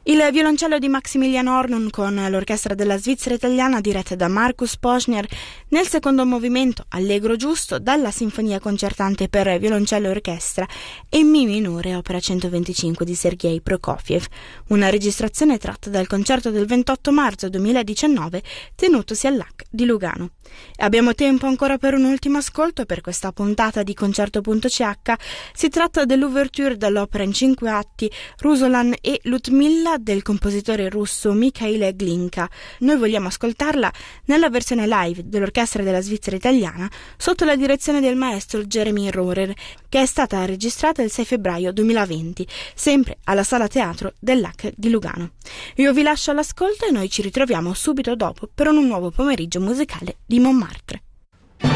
Il violoncello di Maximilian Hornung con l'orchestra della Svizzera italiana diretta da Markus Posner nel secondo movimento, allegro giusto, dalla sinfonia concertante per violoncello e orchestra e mi minore opera 125 di Sergei Prokofiev, una registrazione tratta dal concerto del 28 marzo 2019 tenutosi all'AC di Lugano. Abbiamo tempo ancora per un ultimo ascolto per questa puntata di Concerto.ch. Si tratta dell'ouverture dall'opera in 5 atti Rusolan e Ludmilla del compositore russo Mikhail Glinka. Noi vogliamo ascoltarla nella versione live dell'orchestra della Svizzera italiana sotto la direzione del maestro Jeremy Rohrer, che è stata registrata il 6 febbraio 2020, sempre alla Sala Teatro dell'AC di Lugano. Io vi lascio all'ascolto e noi ci ritroviamo subito dopo per un nuovo pomeriggio musicale di Montmartre.